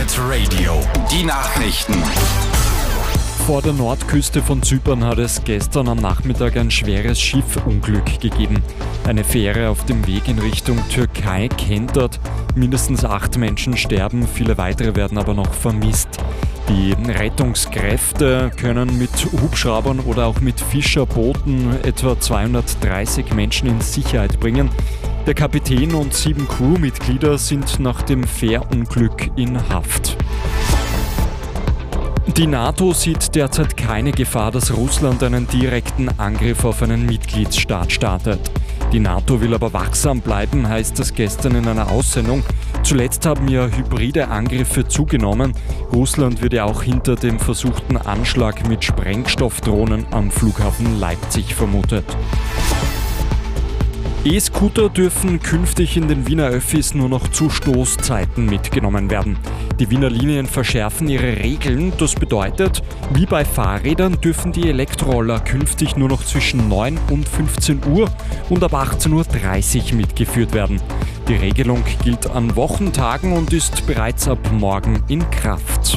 Pirate Radio, die Nachrichten. Vor der Nordküste von Zypern hat es gestern am Nachmittag ein schweres Schiffunglück gegeben. Eine Fähre auf dem Weg in Richtung Türkei kentert. Mindestens 8 Menschen sterben, viele weitere werden aber noch vermisst. Die Rettungskräfte können mit Hubschraubern oder auch mit Fischerbooten etwa 230 Menschen in Sicherheit bringen. Der Kapitän und 7 Crewmitglieder sind nach dem Fährunglück in Haft. Die NATO sieht derzeit keine Gefahr, dass Russland einen direkten Angriff auf einen Mitgliedsstaat startet. Die NATO will aber wachsam bleiben, heißt es gestern in einer Aussendung. Zuletzt haben ja hybride Angriffe zugenommen. Russland wird ja auch hinter dem versuchten Anschlag mit Sprengstoffdrohnen am Flughafen Leipzig vermutet. E-Scooter dürfen künftig in den Wiener Öffis nur noch zu Stoßzeiten mitgenommen werden. Die Wiener Linien verschärfen ihre Regeln. Das bedeutet, wie bei Fahrrädern dürfen die Elektroroller künftig nur noch zwischen 9 und 15 Uhr und ab 18.30 Uhr mitgeführt werden. Die Regelung gilt an Wochentagen und ist bereits ab morgen in Kraft.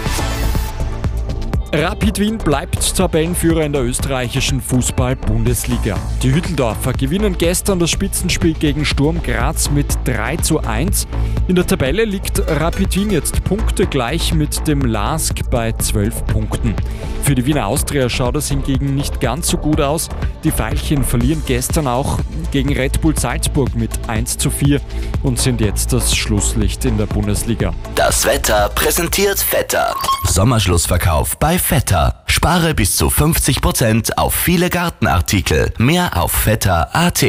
Rapid Wien bleibt Tabellenführer in der österreichischen Fußball-Bundesliga. Die Hütteldorfer gewinnen gestern das Spitzenspiel gegen Sturm Graz mit 3:1. In der Tabelle liegt Rapid Wien jetzt punktegleich mit dem LASK bei 12 Punkten. Für die Wiener Austria schaut es hingegen nicht ganz so gut aus. Die Veilchen verlieren gestern auch gegen Red Bull Salzburg mit 1:4 und sind jetzt das Schlusslicht in der Bundesliga. Das Wetter präsentiert Vetter. Sommerschlussverkauf bei Vetter. Spare bis zu 50% auf viele Gartenartikel. Mehr auf vetter.at.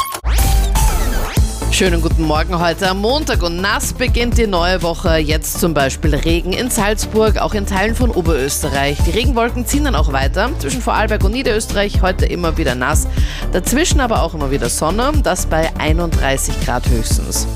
Schönen guten Morgen heute am Montag und nass beginnt die neue Woche. Jetzt zum Beispiel Regen in Salzburg, auch in Teilen von Oberösterreich. Die Regenwolken ziehen dann auch weiter. Zwischen Vorarlberg und Niederösterreich heute immer wieder nass. Dazwischen aber auch immer wieder Sonne, das bei 31 Grad höchstens.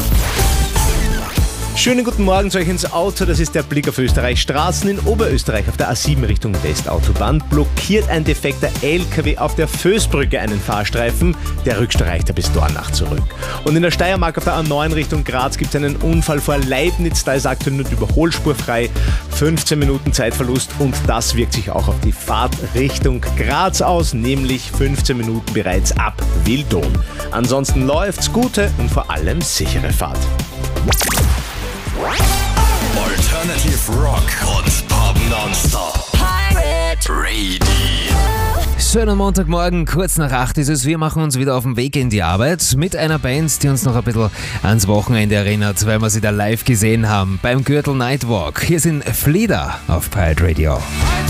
Schönen guten Morgen zu euch ins Auto, das ist der Blick auf Österreich. Straßen in Oberösterreich auf der A7 Richtung Westautobahn blockiert ein defekter LKW auf der Vösbrücke einen Fahrstreifen. Der Rückstau reicht bis Dornach zurück. Und in der Steiermark auf der A9 Richtung Graz gibt es einen Unfall vor Leibniz, da ist aktuell nur die Überholspur frei. 15 Minuten Zeitverlust und das wirkt sich auch auf die Fahrt Richtung Graz aus, nämlich 15 Minuten bereits ab Wildon. Ansonsten läuft's, gute und vor allem sichere Fahrt. Alternative Rock und Pop Nonstop. Pirate Radio. Schönen Montagmorgen, kurz nach 8 ist es. Wir machen uns wieder auf den Weg in die Arbeit mit einer Band, die uns noch ein bisschen ans Wochenende erinnert, weil wir sie da live gesehen haben beim Gürtel Nightwalk. Hier sind Flieder auf Pirate Radio.